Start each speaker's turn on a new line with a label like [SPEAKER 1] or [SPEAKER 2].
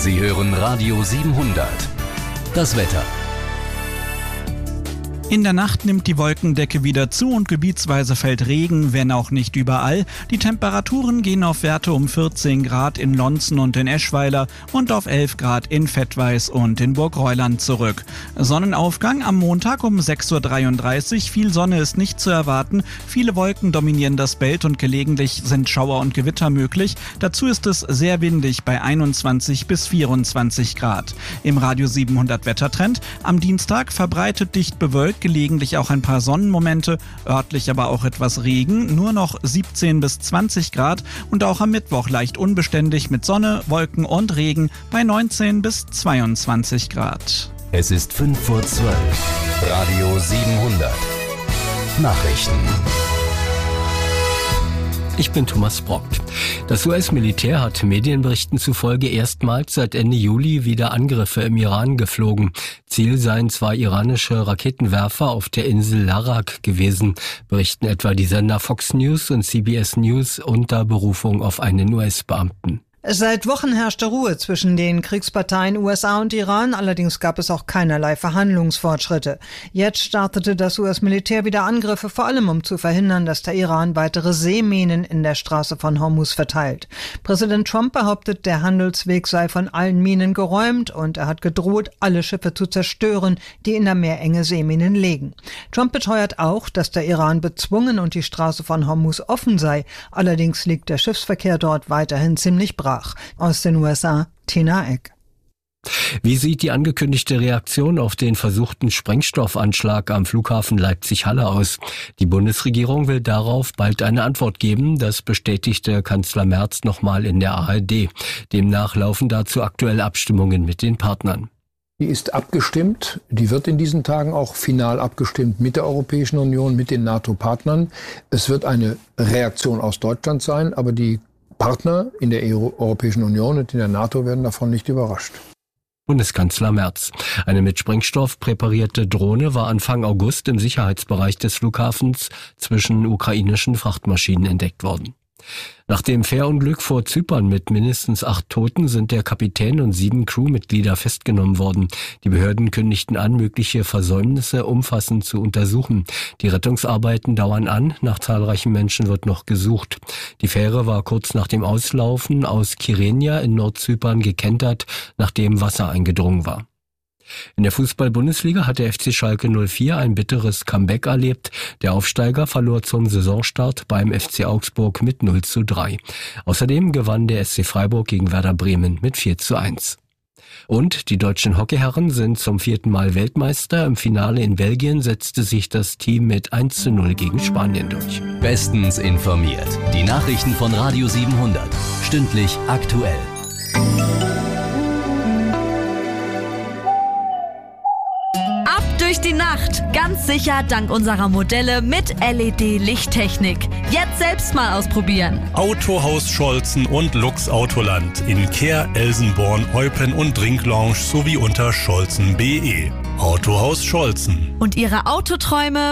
[SPEAKER 1] Sie hören Radio 700. Das Wetter.
[SPEAKER 2] In der Nacht nimmt die Wolkendecke wieder zu und gebietsweise fällt Regen, wenn auch nicht überall. Die Temperaturen gehen auf Werte um 14 Grad in Lonzen und in Eschweiler und auf 11 Grad in Vettweiß und in Burgreuland zurück. Sonnenaufgang am Montag um 6.33 Uhr. Viel Sonne ist nicht zu erwarten. Viele Wolken dominieren das Bild und gelegentlich sind Schauer und Gewitter möglich. Dazu ist es sehr windig bei 21 bis 24 Grad. Im Radio 700 Wettertrend. Am Dienstag verbreitet dicht bewölkt, gelegentlich auch ein paar Sonnenmomente, örtlich aber auch etwas Regen, nur noch 17 bis 20 Grad und auch am Mittwoch leicht unbeständig mit Sonne, Wolken und Regen bei 19 bis 22 Grad.
[SPEAKER 1] Es ist 5:12 Uhr. Radio 700. Nachrichten.
[SPEAKER 3] Ich bin Thomas Brockt. Das US-Militär hat Medienberichten zufolge erstmals seit Ende Juli wieder Angriffe im Iran geflogen. Ziel seien zwar iranische Raketenwerfer auf der Insel Larak gewesen, berichten etwa die Sender Fox News und CBS News unter Berufung auf einen US-Beamten.
[SPEAKER 4] Seit Wochen herrschte Ruhe zwischen den Kriegsparteien USA und Iran, allerdings gab es auch keinerlei Verhandlungsfortschritte. Jetzt startete das US-Militär wieder Angriffe, vor allem um zu verhindern, dass der Iran weitere Seeminen in der Straße von Hormuz verteilt. Präsident Trump behauptet, der Handelsweg sei von allen Minen geräumt und er hat gedroht, alle Schiffe zu zerstören, die in der Meerenge Seeminen legen. Trump beteuert auch, dass der Iran bezwungen und die Straße von Hormuz offen sei. Allerdings liegt der Schiffsverkehr dort weiterhin ziemlich brach. Aus den USA, Tina Eck.
[SPEAKER 3] Wie sieht die angekündigte Reaktion auf den versuchten Sprengstoffanschlag am Flughafen Leipzig-Halle aus? Die Bundesregierung will darauf bald eine Antwort geben. Das bestätigte Kanzler Merz nochmal in der ARD. Demnach laufen dazu aktuell Abstimmungen mit den Partnern.
[SPEAKER 5] Die ist abgestimmt. Die wird in diesen Tagen auch final abgestimmt mit der Europäischen Union, mit den NATO-Partnern. Es wird eine Reaktion aus Deutschland sein, aber die Partner in der Europäischen Union und in der NATO werden davon nicht überrascht.
[SPEAKER 3] Bundeskanzler Merz. Eine mit Sprengstoff präparierte Drohne war Anfang August im Sicherheitsbereich des Flughafens zwischen ukrainischen Frachtmaschinen entdeckt worden. Nach dem Fährunglück vor Zypern mit mindestens 8 Toten sind der Kapitän und 7 Crewmitglieder festgenommen worden. Die Behörden kündigten an, mögliche Versäumnisse umfassend zu untersuchen. Die Rettungsarbeiten dauern an, nach zahlreichen Menschen wird noch gesucht. Die Fähre war kurz nach dem Auslaufen aus Kyrenia in Nordzypern gekentert, nachdem Wasser eingedrungen war. In der Fußball-Bundesliga hat der FC Schalke 04 ein bitteres Comeback erlebt. Der Aufsteiger verlor zum Saisonstart beim FC Augsburg mit 0:3. Außerdem gewann der SC Freiburg gegen Werder Bremen mit 4:1. Und die deutschen Hockeyherren sind zum 4. Mal Weltmeister. Im Finale in Belgien setzte sich das Team mit 1:0 gegen Spanien durch.
[SPEAKER 1] Bestens informiert. Die Nachrichten von Radio 700. Stündlich aktuell.
[SPEAKER 6] Durch die Nacht, ganz sicher dank unserer Modelle mit LED-Lichttechnik. Jetzt selbst mal ausprobieren.
[SPEAKER 7] Autohaus Scholzen und Lux Autoland in Kehr, Elsenborn, Eupen und Trinklounge sowie unter scholzen.de. Autohaus Scholzen.
[SPEAKER 6] Und Ihre Autoträume